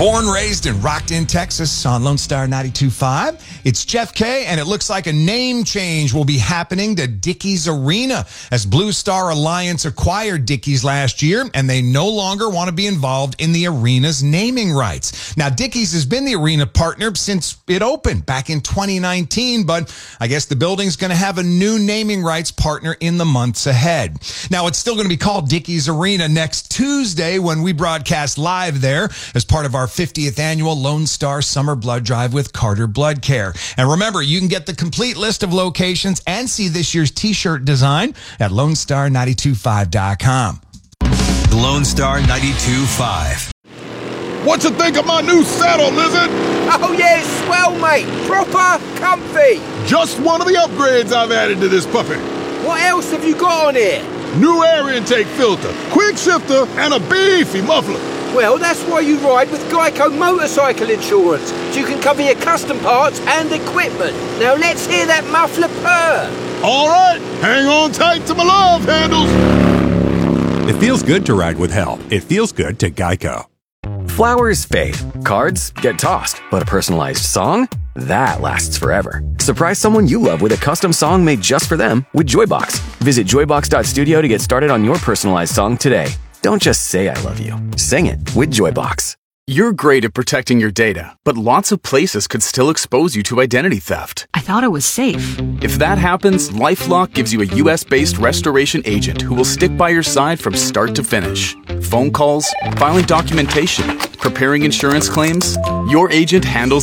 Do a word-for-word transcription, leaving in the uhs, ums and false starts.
Born, raised, and rocked in Texas on Lone Star ninety-two point five. It's Jeff K, and it looks like a name change will be happening to Dickies Arena as Blue Star Alliance acquired Dickies last year, and they no longer want to be involved in the arena's naming rights. Now, Dickies has been the arena partner since it opened back in twenty nineteen, but I guess the building's going to have a new naming rights partner in the months ahead. Now, it's still going to be called Dickies Arena next Tuesday when we broadcast live there as part of our fiftieth annual Lone Star Summer Blood Drive with Carter Blood Care. And remember, you can get the complete list of locations and see this year's t-shirt design at lone star nine two five dot com. Lone Star ninety-two point five. What you think of my new saddle, Lizard? Oh yeah, it's swell, mate. Proper comfy. Just one of the upgrades I've added to this puppy. What else have you got on here? New air intake filter, quick shifter, and a beefy muffler. Well, that's why you ride with Geico Motorcycle Insurance, so you can cover your custom parts and equipment. Now let's hear that muffler purr. All right, hang on tight to my love handles. It feels good to ride with help. It feels good to Geico. Flowers fade, cards get tossed, but a personalized song? That lasts forever. Surprise someone you love with a custom song made just for them with Joybox. Visit joybox dot studio to get started on your personalized song today. Don't just say I love you. Sing it with Joybox. You're great at protecting your data, but lots of places could still expose you to identity theft. I thought it was safe. If that happens, LifeLock gives you a U S-based restoration agent who will stick by your side from start to finish. Phone calls, filing documentation, preparing insurance claims, your agent handles